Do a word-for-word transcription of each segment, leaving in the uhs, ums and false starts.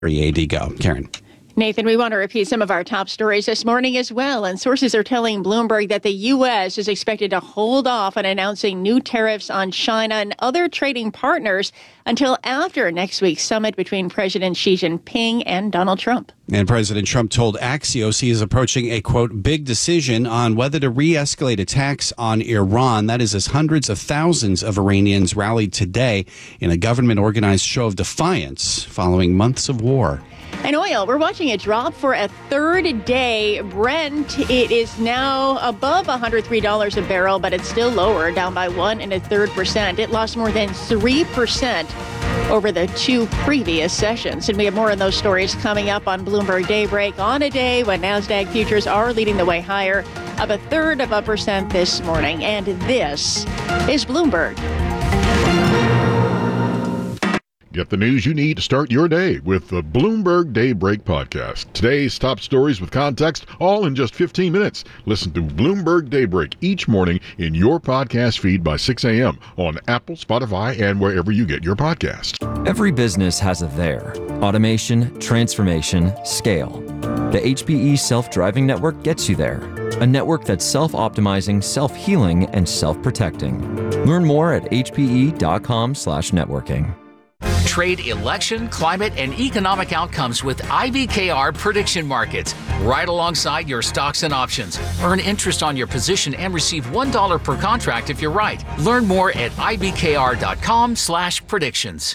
A D Go. Karen. Nathan, we want to repeat some of our top stories this morning as well. And sources are telling Bloomberg that the U S is expected to hold off on announcing new tariffs on China and other trading partners until after next week's summit between President Xi Jinping and Donald Trump. And President Trump told Axios he is approaching a, quote, big decision on whether to re-escalate attacks on Iran. That is as hundreds of thousands of Iranians rallied today in a government-organized show of defiance following months of war. And oil, we're watching it drop for a third day. Brent, it is now above one hundred three dollars a barrel, but it's still lower, down by one and a third percent. It lost more than three percent over the two previous sessions. And we have more on those stories coming up on Bloomberg Daybreak on a day when NASDAQ futures are leading the way higher, up a third of a percent this morning. And this is Bloomberg. Get the news you need to start your day with the Bloomberg Daybreak podcast. Today's top stories with context, all in just fifteen minutes. Listen to Bloomberg Daybreak each morning in your podcast feed by six a.m. on Apple, Spotify, and wherever you get your podcast. Every business has a there. Automation, transformation, scale. The H P E Self-Driving Network gets you there. A network that's self-optimizing, self-healing, and self-protecting. Learn more at hpe.com slash networking. Trade election, climate, and economic outcomes with I B K R prediction markets, right alongside your stocks and options. Earn interest on your position and receive one dollar per contract if you're right. Learn more at ibkr.com slash predictions.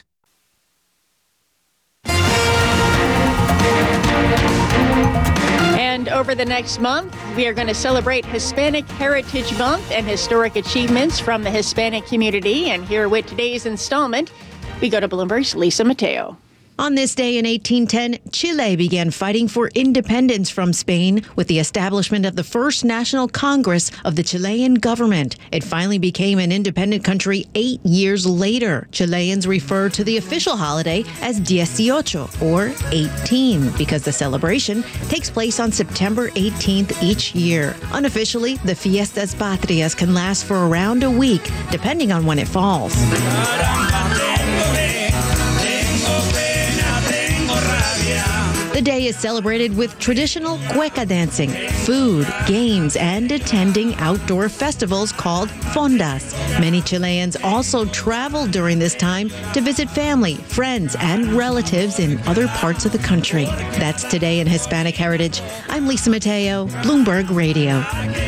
And over the next month, we are going to celebrate Hispanic Heritage Month and historic achievements from the Hispanic community. And here with today's installment, we go to Bloomberg's Lisa Mateo. On this day in eighteen ten, Chile began fighting for independence from Spain with the establishment of the first National Congress of the Chilean government. It finally became an independent country eight years later. Chileans refer to the official holiday as dieciocho, or eighteen, because the celebration takes place on September eighteenth each year. Unofficially, the Fiestas Patrias can last for around a week, depending on when it falls. The day is celebrated with traditional cueca dancing, food, games, and attending outdoor festivals called fondas. Many Chileans also travel during this time to visit family, friends, and relatives in other parts of the country. That's Today in Hispanic Heritage. I'm Lisa Mateo, Bloomberg Radio.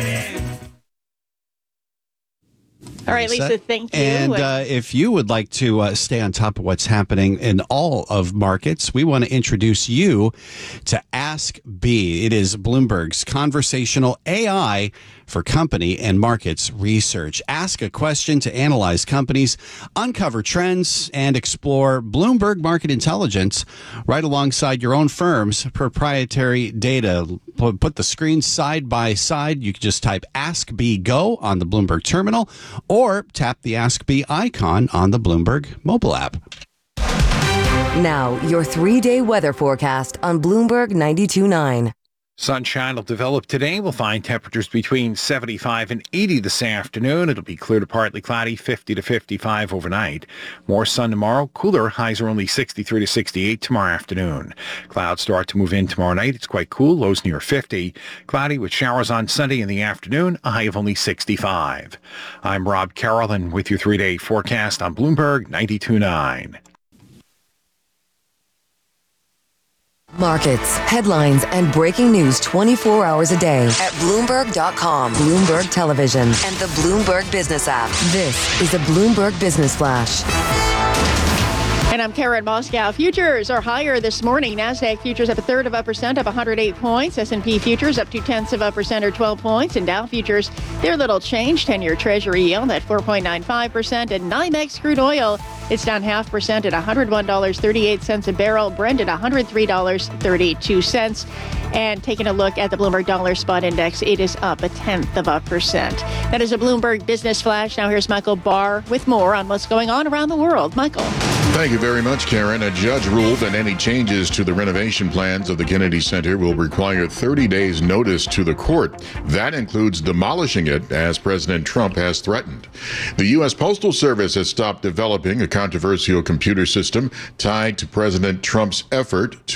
All right, Lisa, thank you. And uh, if you would like to uh, stay on top of what's happening in all of markets, we want to introduce you to Ask B. It is Bloomberg's conversational A I for company and markets research. Ask a question to analyze companies, uncover trends, and explore Bloomberg Market Intelligence right alongside your own firm's proprietary data. Put the screens side by side. You can just type Ask B Go on the Bloomberg terminal or tap the Ask B icon on the Bloomberg mobile app. Now, your three-day weather forecast on Bloomberg ninety-two point nine. Sunshine will develop today. We'll find temperatures between seventy-five and eighty this afternoon. It'll be clear to partly cloudy, fifty to fifty-five overnight. More sun tomorrow. Cooler. Highs are only sixty-three to sixty-eight tomorrow afternoon. Clouds start to move in tomorrow night. It's quite cool. Lows near fifty. Cloudy with showers on Sunday in the afternoon. A high of only sixty-five. I'm Rob Carroll, and with your three-day forecast on Bloomberg ninety-two point nine. Markets, headlines, and breaking news twenty-four hours a day at Bloomberg dot com, Bloomberg Television, and the Bloomberg Business app. This is a Bloomberg Business Flash. And I'm Karen Moscow. Futures are higher this morning. NASDAQ futures up a third of a percent, up one hundred eight points. S and P futures up two-tenths of a percent or twelve points. And Dow futures, they're little change. ten-year Treasury yield at four point nine five percent. And NYMEX crude oil, it's down half percent at one hundred one dollars and thirty-eight cents a barrel. Brent at one hundred three dollars and thirty-two cents. And taking a look at the Bloomberg Dollar Spot Index, it is up a tenth of a percent. That is a Bloomberg Business Flash. Now here's Michael Barr with more on what's going on around the world. Michael. Thank you very much, Karen. A judge ruled that any changes to the renovation plans of the Kennedy Center will require thirty days notice to the court. That includes demolishing it, as President Trump has threatened. The U S Postal Service has stopped developing a controversial computer system tied to President Trump's effort to